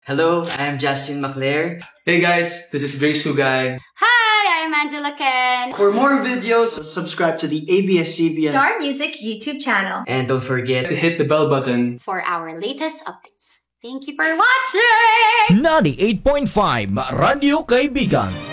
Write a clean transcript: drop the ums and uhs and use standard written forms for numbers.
Hello, I am Justin McLear. Hey guys, this is Grace Hugay. Hi, I'm Angela Ken. For more videos, subscribe to the ABS-CBN Star Music YouTube channel. And don't forget To hit the bell button. For our latest updates. Thank you for watching! 98.5 Radyo Kaibigan.